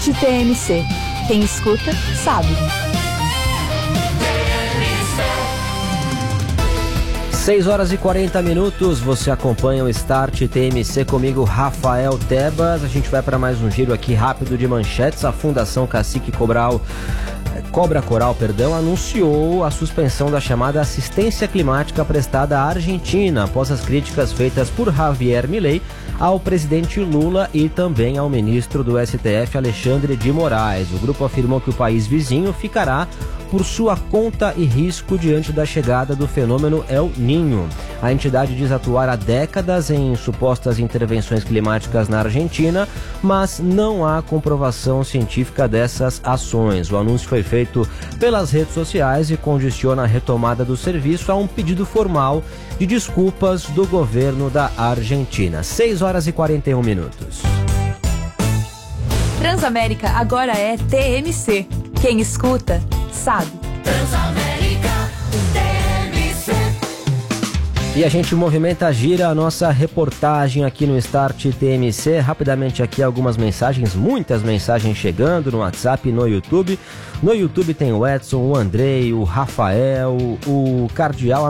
TMC. Quem escuta, sabe. 6h40, você acompanha o Start TMC comigo, Rafael Tebas. A gente vai para mais um giro aqui rápido de manchetes. A Fundação Cacique Cobra Coral, anunciou a suspensão da chamada assistência climática prestada à Argentina após as críticas feitas por Javier Milei ao presidente Lula e também ao ministro do STF, Alexandre de Moraes. O grupo afirmou que o país vizinho ficará por sua conta e risco diante da chegada do fenômeno El Niño. A entidade diz atuar há décadas em supostas intervenções climáticas na Argentina, mas não há comprovação científica dessas ações. O anúncio foi feito pelas redes sociais e condiciona a retomada do serviço a um pedido formal de desculpas do governo da Argentina. 6h41. Transamérica agora é TMC. Quem escuta, sabe. Transamérica TMC. E a gente movimenta, gira a nossa reportagem aqui no Start TMC. Rapidamente aqui algumas mensagens, muitas mensagens chegando no WhatsApp e no YouTube. No YouTube tem o Edson, o Andrei, o Rafael, o Cardeal, a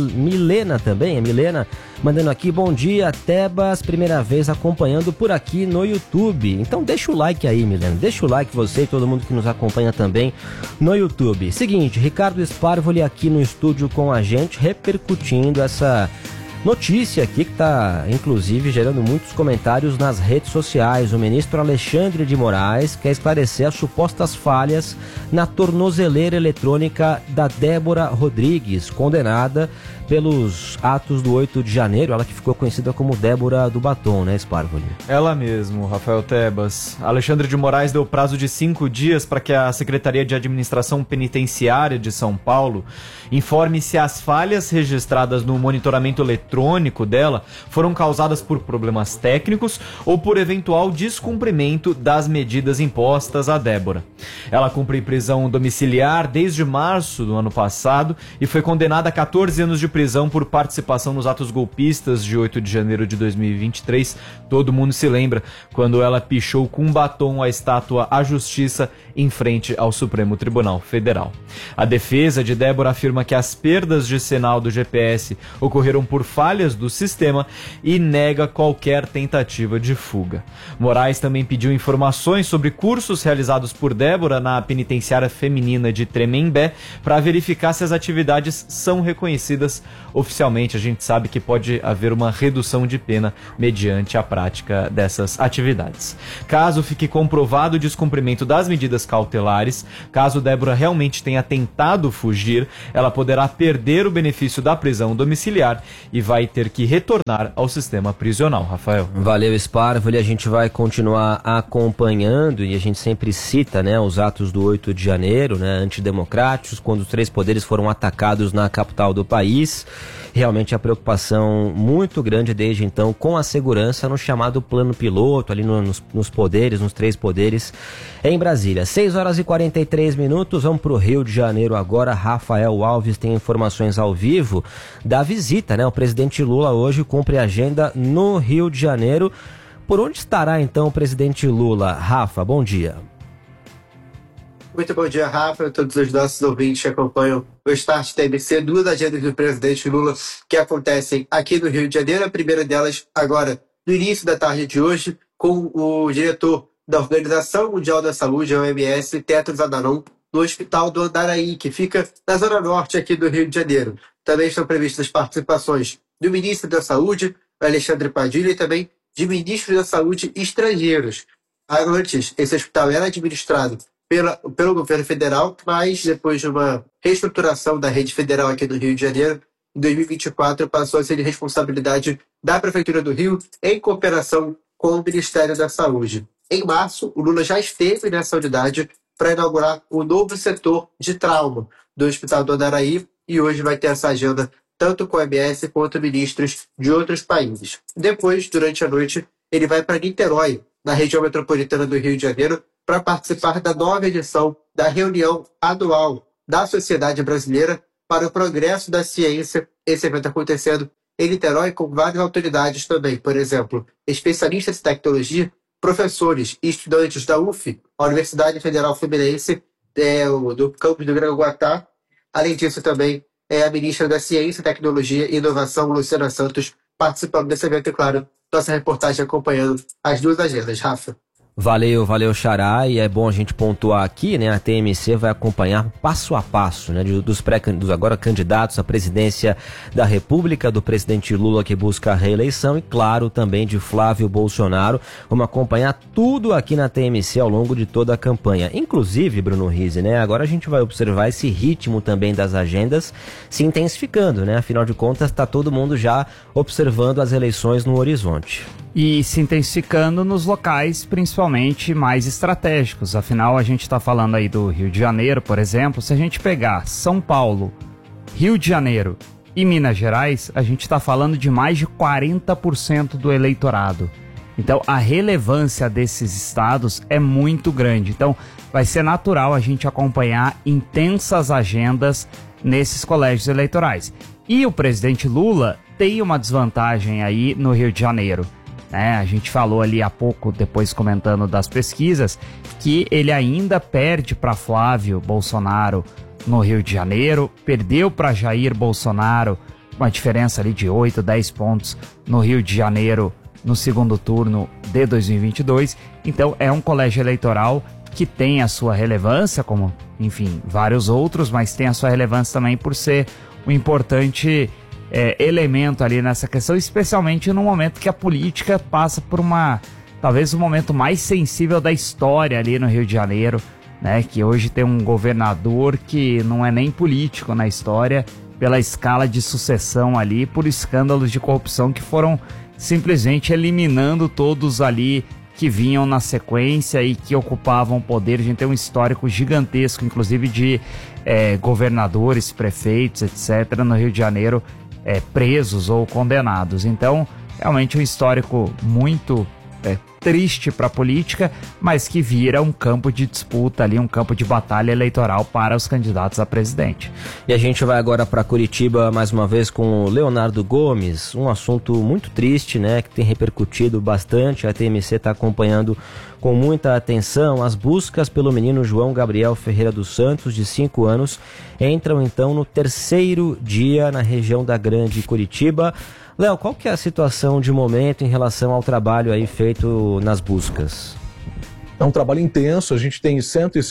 Milena também, mandando aqui, bom dia, Tebas, primeira vez acompanhando por aqui no YouTube. Então deixa o like aí, Milena, deixa o like você e todo mundo que nos acompanha também no YouTube. Seguinte, Ricardo Sparvoli aqui no estúdio com a gente, repercutindo essa notícia aqui que está, inclusive, gerando muitos comentários nas redes sociais. O ministro Alexandre de Moraes quer esclarecer as supostas falhas na tornozeleira eletrônica da Débora Rodrigues, condenada pelos atos do 8 de janeiro, ela que ficou conhecida como Débora do Batom, né, Sparvoli? Ela mesmo, Rafael Tebas. Alexandre de Moraes deu prazo de 5 dias para que a Secretaria de Administração Penitenciária de São Paulo informe se as falhas registradas no monitoramento eletrônico dela foram causadas por problemas técnicos ou por eventual descumprimento das medidas impostas a Débora. Ela cumpre prisão domiciliar desde março do ano passado e foi condenada a 14 anos de prisão por participação nos atos golpistas de 8 de janeiro de 2023. Todo mundo se lembra quando ela pichou com batom a estátua à Justiça em frente ao Supremo Tribunal Federal. A defesa de Débora afirma que as perdas de sinal do GPS ocorreram por falhas do sistema e nega qualquer tentativa de fuga. Moraes também pediu informações sobre cursos realizados por Débora na penitenciária feminina de Tremembé para verificar se as atividades são reconhecidas oficialmente. A gente sabe que pode haver uma redução de pena mediante a prática dessas atividades. Caso fique comprovado o descumprimento das medidas cautelares, caso Débora realmente tenha tentado fugir, ela poderá perder o benefício da prisão domiciliar e vai ter que retornar ao sistema prisional. Rafael. Valeu, Sparvoli. A gente vai continuar acompanhando e a gente sempre cita, né, os atos do 8 de janeiro, né, antidemocráticos, quando os três poderes foram atacados na capital do país. Realmente a preocupação muito grande desde então com a segurança no chamado plano piloto, ali nos poderes, nos três poderes em Brasília. 6h43, vamos para o Rio de Janeiro agora. Rafael Alves tem informações ao vivo da visita, né? O presidente Lula hoje cumpre a agenda no Rio de Janeiro. Por onde estará então o presidente Lula? Rafa, bom dia. Muito bom dia, Rafa, a todos os nossos ouvintes que acompanham o Start TMC, duas agendas do presidente Lula que acontecem aqui no Rio de Janeiro. A primeira delas agora no início da tarde de hoje, com o diretor da Organização Mundial da Saúde, a OMS, Tedros Adhanom, no Hospital do Andaraí, que fica na zona norte aqui do Rio de Janeiro. Também estão previstas participações do ministro da Saúde, Alexandre Padilha, e também de ministros da Saúde estrangeiros. Antes, esse hospital era administrado pelo governo federal, mas depois de uma reestruturação da rede federal aqui no Rio de Janeiro, em 2024 passou a ser de responsabilidade da Prefeitura do Rio em cooperação com o Ministério da Saúde. Em março, o Lula já esteve nessa unidade para inaugurar o novo setor de trauma do Hospital do Andaraí e hoje vai ter essa agenda tanto com a OMS quanto ministros de outros países. Depois, durante a noite, ele vai para Niterói, na região metropolitana do Rio de Janeiro, para participar da nova edição da reunião anual da Sociedade Brasileira para o Progresso da Ciência. Esse evento acontecendo em Niterói com várias autoridades também, por exemplo, especialistas em tecnologia professores e estudantes da UF, a Universidade Federal Fluminense, do campus do Grajaguatá. Além disso, também a ministra da Ciência, Tecnologia e Inovação, Luciana Santos, participando desse evento, e claro, nossa reportagem acompanhando as duas agendas. Rafa. Valeu, Xará, e é bom a gente pontuar aqui, né, a TMC vai acompanhar passo a passo, né, dos agora candidatos à presidência da República, do presidente Lula que busca a reeleição e, claro, também de Flávio Bolsonaro. Vamos acompanhar tudo aqui na TMC ao longo de toda a campanha. Inclusive, Bruno Rizzi, né, agora a gente vai observar esse ritmo também das agendas se intensificando, né, afinal de contas está todo mundo já observando as eleições no horizonte. E se intensificando nos locais principalmente mais estratégicos. Afinal, a gente está falando aí do Rio de Janeiro, por exemplo. Se a gente pegar São Paulo, Rio de Janeiro e Minas Gerais, a gente está falando de mais de 40% do eleitorado. Então, a relevância desses estados é muito grande. Então, vai ser natural a gente acompanhar intensas agendas nesses colégios eleitorais. E o presidente Lula tem uma desvantagem aí no Rio de Janeiro. A gente falou ali há pouco, depois comentando das pesquisas, que ele ainda perde para Flávio Bolsonaro no Rio de Janeiro, perdeu para Jair Bolsonaro, uma diferença ali de 8, 10 pontos no Rio de Janeiro no segundo turno de 2022. Então é um colégio eleitoral que tem a sua relevância, como, enfim, vários outros, mas tem a sua relevância também por ser um importante elemento ali nessa questão, especialmente no momento que a política passa por talvez o momento mais sensível da história ali no Rio de Janeiro, né? Que hoje tem um governador que não é nem político na história, pela escala de sucessão ali, por escândalos de corrupção que foram simplesmente eliminando todos ali que vinham na sequência e que ocupavam poder. A gente tem um histórico gigantesco, inclusive de governadores, prefeitos, etc., no Rio de Janeiro, presos ou condenados. Então, realmente um histórico muito triste para a política, mas que vira um campo de disputa ali, um campo de batalha eleitoral para os candidatos a presidente. E a gente vai agora para Curitiba mais uma vez com o Leonardo Gomes, um assunto muito triste, né, que tem repercutido bastante. A TMC está acompanhando com muita atenção. As buscas pelo menino João Gabriel Ferreira dos Santos, de 5 anos, entram então no 3º dia na região da Grande Curitiba. Léo, qual que é a situação de momento em relação ao trabalho aí feito nas buscas? É um trabalho intenso, a gente tem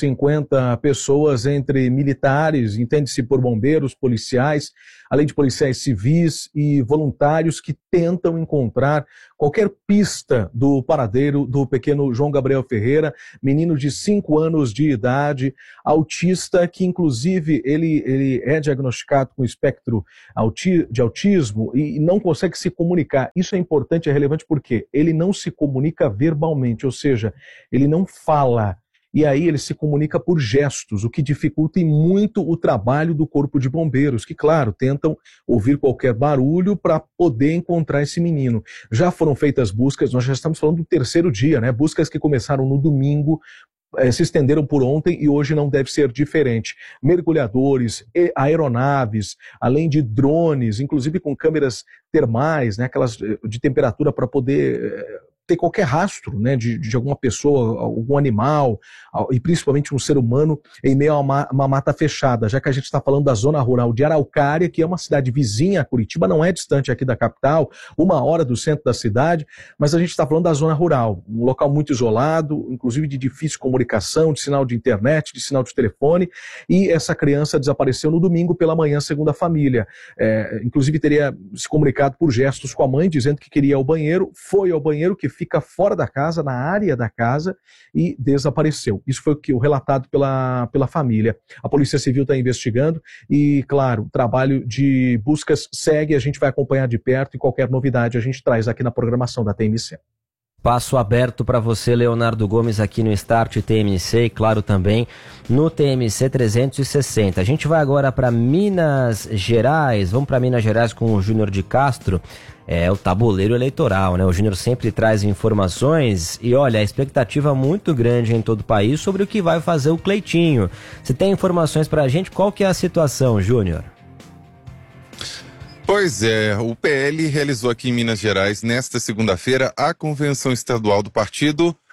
150 pessoas entre militares, entende-se por bombeiros, policiais, além de policiais civis e voluntários que tentam encontrar qualquer pista do paradeiro do pequeno João Gabriel Ferreira, menino de 5 anos de idade, autista, que inclusive ele é diagnosticado com espectro de autismo e não consegue se comunicar. Isso é importante, é relevante porque ele não se comunica verbalmente, ou seja, ele não fala. E aí ele se comunica por gestos, o que dificulta muito o trabalho do Corpo de Bombeiros, que, claro, tentam ouvir qualquer barulho para poder encontrar esse menino. Já foram feitas buscas, nós já estamos falando do 3º dia, né? Buscas que começaram no domingo, se estenderam por ontem e hoje não deve ser diferente. Mergulhadores, aeronaves, além de drones, inclusive com câmeras termais, né? Aquelas de temperatura para poder ter qualquer rastro, né, de alguma pessoa, algum animal, e principalmente um ser humano em meio a uma mata fechada, já que a gente está falando da zona rural de Araucária, que é uma cidade vizinha a Curitiba, não é distante aqui da capital, 1 hora do centro da cidade, mas a gente está falando da zona rural, um local muito isolado, inclusive de difícil comunicação, de sinal de internet, de sinal de telefone, e essa criança desapareceu no domingo pela manhã, segundo a família. Inclusive teria se comunicado por gestos com a mãe, dizendo que queria ir ao banheiro, foi ao banheiro, que fica fora da casa, na área da casa, e desapareceu. Isso foi o relatado pela família. A Polícia Civil está investigando e, claro, o trabalho de buscas segue, a gente vai acompanhar de perto e qualquer novidade a gente traz aqui na programação da TMC. Passo aberto para você, Leonardo Gomes, aqui no Start TMC e, claro, também no TMC 360. A gente vai agora para Minas Gerais. Vamos para Minas Gerais com o Júnior de Castro. É o tabuleiro eleitoral, né? O Júnior sempre traz informações e, olha, a expectativa muito grande em todo o país sobre o que vai fazer o Cleitinho. Você tem informações para a gente? Qual que é a situação, Júnior? Pois é, o PL realizou aqui em Minas Gerais, nesta segunda-feira, a convenção estadual do partido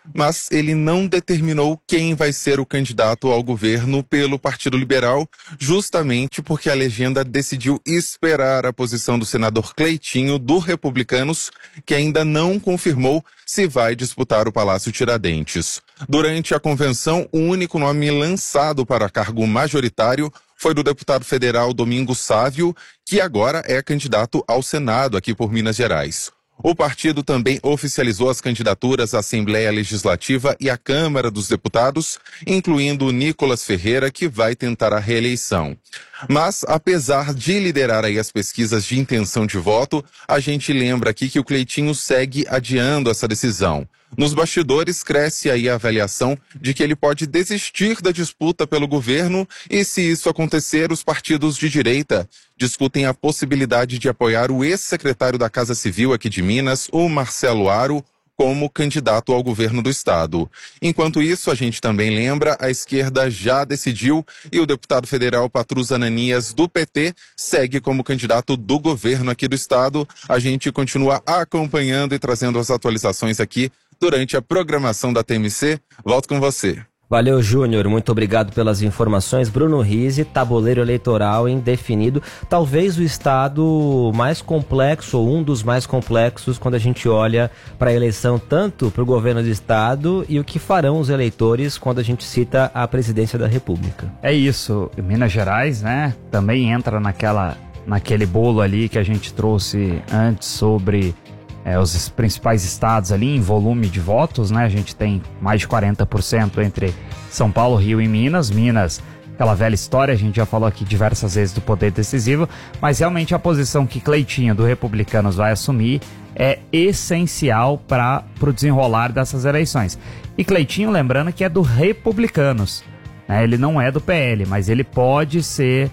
mas ele não determinou quem vai ser o candidato ao governo pelo Partido Liberal, justamente porque a legenda decidiu esperar a posição do senador Cleitinho, do Republicanos, que ainda não confirmou se vai disputar o Palácio Tiradentes. Durante a convenção, o único nome lançado para cargo majoritário foi do deputado federal Domingos Sávio, que agora é candidato ao Senado aqui por Minas Gerais. O partido também oficializou as candidaturas à Assembleia Legislativa e à Câmara dos Deputados, incluindo o Nicolas Ferreira, que vai tentar a reeleição. Mas, apesar de liderar aí as pesquisas de intenção de voto, a gente lembra aqui que o Cleitinho segue adiando essa decisão. Nos bastidores, cresce aí a avaliação de que ele pode desistir da disputa pelo governo e, se isso acontecer, os partidos de direita discutem a possibilidade de apoiar o ex-secretário da Casa Civil aqui de Minas, o Marcelo Aro, como candidato ao governo do estado. Enquanto isso, a gente também lembra, a esquerda já decidiu e o deputado federal Patrus Ananias, do PT, segue como candidato do governo aqui do estado. A gente continua acompanhando e trazendo as atualizações aqui durante a programação da TMC. Volto com você. Valeu, Júnior. Muito obrigado pelas informações. Bruno Rizzi, tabuleiro eleitoral indefinido. Talvez o estado mais complexo, ou um dos mais complexos, quando a gente olha para a eleição, tanto para o governo do estado e o que farão os eleitores quando a gente cita a presidência da República. É isso. Minas Gerais, né, também entra naquele bolo ali que a gente trouxe antes sobre os principais estados ali em volume de votos, né? A gente tem mais de 40% entre São Paulo, Rio e Minas. Minas, aquela velha história, a gente já falou aqui diversas vezes do poder decisivo, mas realmente a posição que Cleitinho do Republicanos vai assumir é essencial para o desenrolar dessas eleições. E Cleitinho, lembrando que é do Republicanos, né? Ele não é do PL, mas ele pode ser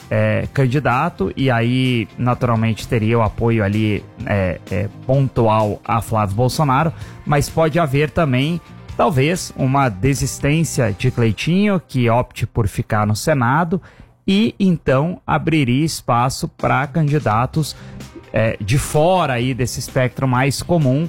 candidato, e aí naturalmente teria o apoio ali pontual a Flávio Bolsonaro, mas pode haver também talvez uma desistência de Cleitinho, que opte por ficar no Senado, e então abriria espaço para candidatos de fora aí desse espectro mais comum.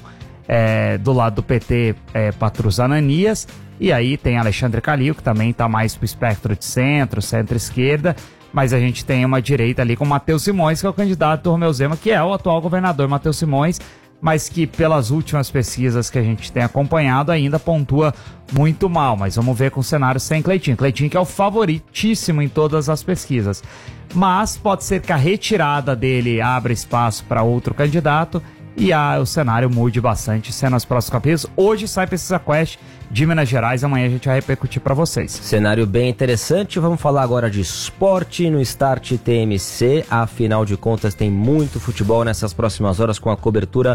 Do lado do PT, Patrus Ananias, e aí tem Alexandre Calil, que também está mais pro espectro de centro-esquerda, mas a gente tem uma direita ali com Matheus Simões, que é o candidato do Romeu Zema, que é o atual governador Matheus Simões, mas que pelas últimas pesquisas que a gente tem acompanhado ainda pontua muito mal. Mas vamos ver com o cenário sem Cleitinho. Cleitinho que é o favoritíssimo em todas as pesquisas. Mas pode ser que a retirada dele abra espaço para outro candidato e o cenário mude bastante sendo os próximos capítulos. Hoje sai Pesquisa Quest de Minas Gerais, amanhã a gente vai repercutir para vocês. Cenário bem interessante. Vamos falar agora de esporte no Start TMC. Afinal de contas, tem muito futebol nessas próximas horas com a cobertura